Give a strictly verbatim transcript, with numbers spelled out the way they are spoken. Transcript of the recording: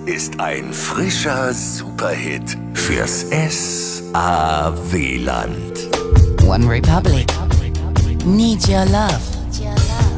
ist ein frischer Superhit fürs S A W-Land. One Republic. Need your love.